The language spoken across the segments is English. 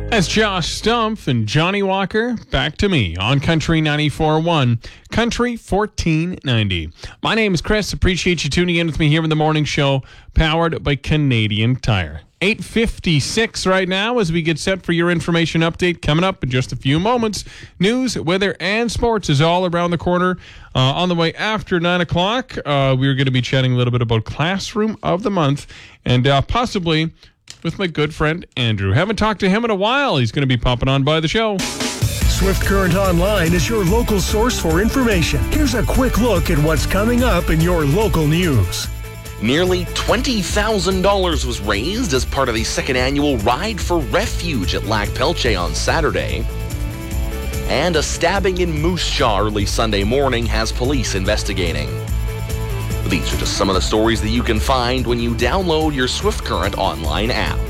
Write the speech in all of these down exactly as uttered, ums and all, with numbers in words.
That's Josh Stumpf and Johnny Walker. Back to me on Country ninety-four point one, Country fourteen ninety. My name is Chris. Appreciate you tuning in with me here in the morning show, powered by Canadian Tire. eight fifty-six right now as we get set for your information update coming up in just a few moments. News, weather, and sports is all around the corner. Uh, on the way after nine o'clock, uh, we're going to be chatting a little bit about Classroom of the Month and uh, possibly with my good friend Andrew. Haven't talked to him in a while. He's going to be popping on by the show. Swift Current Online is your local source for information. Here's a quick look at what's coming up in your local news. Nearly twenty thousand dollars was raised as part of the second annual Ride for Refuge at Lac Pelche on Saturday. And a stabbing in Moose Jaw early Sunday morning has police investigating. These are just some of the stories that you can find when you download your Swift Current Online app.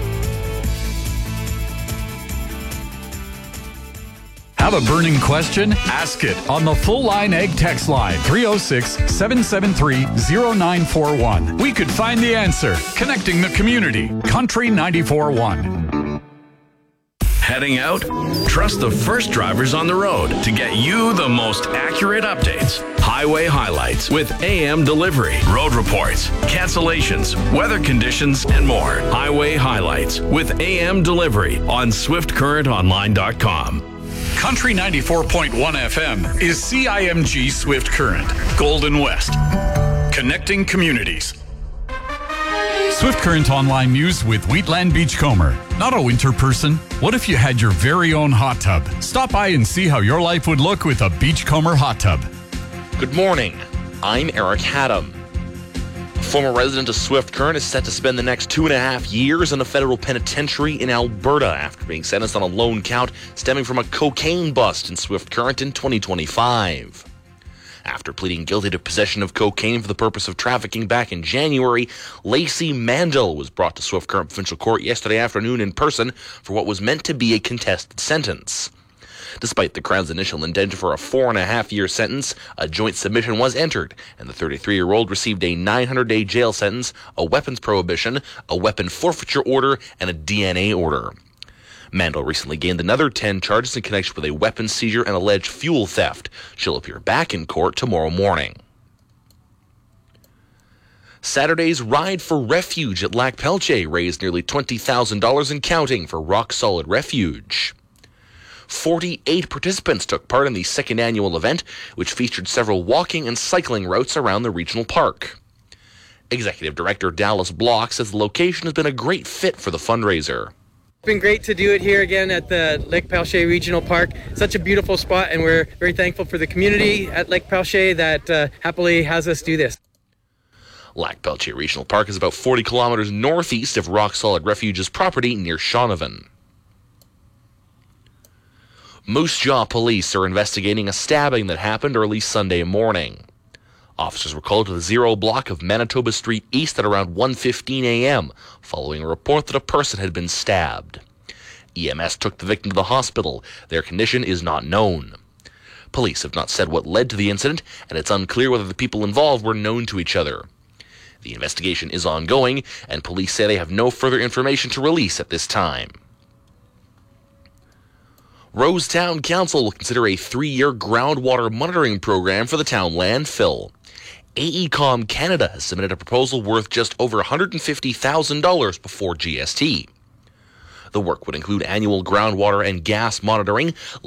Have a burning question? Ask it on the Full Line Ag text line, three oh six, seven seven three, oh nine four one. We could find the answer. Connecting the community. Country ninety-four point one. Heading out? Trust the first drivers on the road to get you the most accurate updates. Highway highlights with A M delivery, road reports, cancellations, weather conditions, and more. Highway highlights with A M delivery on swift current online dot com. Country ninety-four point one F M is C I M G Swift Current, Golden West. Connecting communities. Swift Current Online News with Wheatland Beachcomber. Not a winter person? What if you had your very own hot tub? Stop by and see how your life would look with a Beachcomber hot tub. Good morning. I'm Eric Haddam. A former resident of Swift Current is set to spend the next two and a half years in a federal penitentiary in Alberta after being sentenced on a lone count stemming from a cocaine bust in Swift Current in twenty twenty-five. After pleading guilty to possession of cocaine for the purpose of trafficking back in January, Lacey Mandel was brought to Swift Current Provincial Court yesterday afternoon in person for what was meant to be a contested sentence. Despite the Crown's initial intent for a four and a half year sentence, a joint submission was entered, and the thirty-three-year-old received a nine hundred day jail sentence, a weapons prohibition, a weapon forfeiture order, and a D N A order. Mandel recently gained another ten charges in connection with a weapons seizure and alleged fuel theft. She'll appear back in court tomorrow morning. Saturday's Ride for Refuge at Lac Pelche raised nearly twenty thousand dollars and counting for Rock Solid Refuge. forty-eight participants took part in the second annual event, which featured several walking and cycling routes around the regional park. Executive Director Dallas Block says the location has been a great fit for the fundraiser. It's been great to do it here again at the Lake Pelche Regional Park. Such a beautiful spot, and we're very thankful for the community at Lake Pelche that uh, happily has us do this. Lac Pelche Regional Park is about forty kilometers northeast of Rock Solid Refuge's property near Shaunavon. Moose Jaw police are investigating a stabbing that happened early Sunday morning. Officers were called to the Zero block of Manitoba Street East at around one fifteen a.m., following a report that a person had been stabbed. E M S took the victim to the hospital. Their condition is not known. Police have not said what led to the incident, and it's unclear whether the people involved were known to each other. The investigation is ongoing, and police say they have no further information to release at this time. Rosetown Council will consider a three-year groundwater monitoring program for the town landfill. AECOM Canada has submitted a proposal worth just over one hundred fifty thousand dollars before G S T. The work would include annual groundwater and gas monitoring,